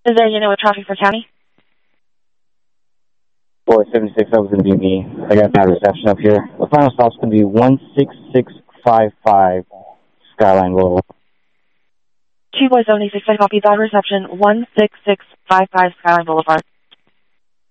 Is there a unit with traffic for county? 476, that was going to be me. I got bad reception up here. The final stop's going to be 16655 Skyline Boulevard. 2 Boy 76, I copy. Bad reception, 16655 Skyline Boulevard.